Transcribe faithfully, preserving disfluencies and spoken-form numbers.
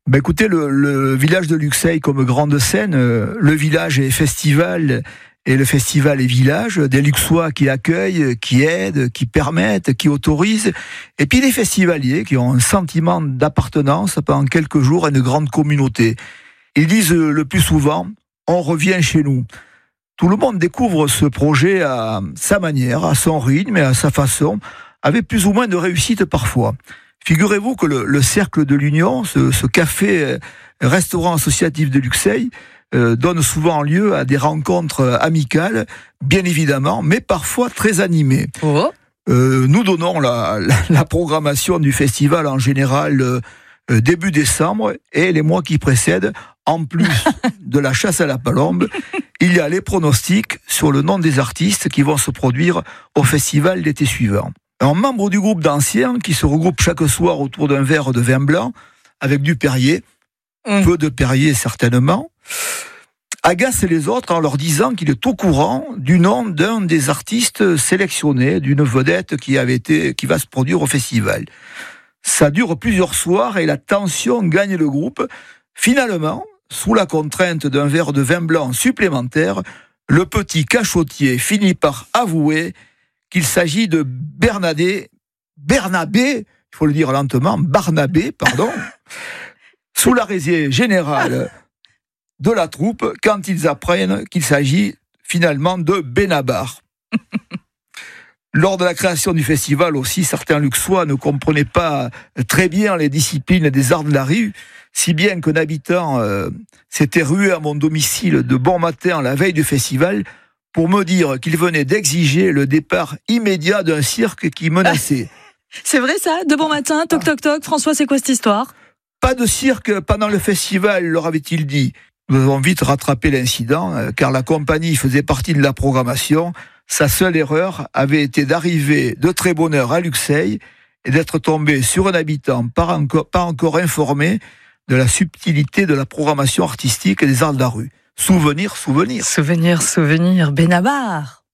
Ben écoutez, le, le village de Luxeuil comme grande scène, euh, le village est festival et le festival est village, des Luxois qui accueillent, qui aident, qui permettent, qui autorisent, et puis des festivaliers qui ont un sentiment d'appartenance pendant quelques jours à une grande communauté. Ils disent le plus souvent, on revient chez nous. Tout le monde découvre ce projet à sa manière, à son rythme et à sa façon, avec plus ou moins de réussite parfois. Figurez-vous que le, le Cercle de l'Union, ce, ce café restaurant associatif de Luxeuil, euh, donne souvent lieu à des rencontres amicales, bien évidemment, mais parfois très animées. Oh. Euh, nous donnons la, la, la programmation du festival en général euh, début décembre, et les mois qui précèdent, en plus de la chasse à la palombe, il y a les pronostics sur le nom des artistes qui vont se produire au festival l'été suivant. Un membre du groupe d'anciens qui se regroupe chaque soir autour d'un verre de vin blanc avec du Perrier, mmh. peu de Perrier certainement, agace les autres en leur disant qu'il est au courant du nom d'un des artistes sélectionnés, d'une vedette qui avait été, qui va se produire au festival. Ça dure plusieurs soirs et la tension gagne le groupe. Finalement, sous la contrainte d'un verre de vin blanc supplémentaire, le petit cachotier finit par avouer qu'il s'agit de Bernadé, Bernabé, il faut le dire lentement, Barnabé, pardon, sous la risée générale de la troupe, quand ils apprennent qu'il s'agit finalement de Benabar. Lors de la création du festival aussi, certains Luxois ne comprenaient pas très bien les disciplines des arts de la rue, si bien qu'un habitant euh, s'était rué à mon domicile de bon matin la veille du festival pour me dire qu'il venait d'exiger le départ immédiat d'un cirque qui menaçait. C'est vrai ça? De bon matin, toc toc toc, François, c'est quoi cette histoire? Pas de cirque pendant le festival, leur avait-il dit. Nous avons vite rattrapé l'incident, car la compagnie faisait partie de la programmation. Sa seule erreur avait été d'arriver de très bonne heure à Luxeuil et d'être tombé sur un habitant pas encore, pas encore informé de la subtilité de la programmation artistique et des arts de la rue. Souvenir, souvenir. Souvenir, souvenir, Benabar.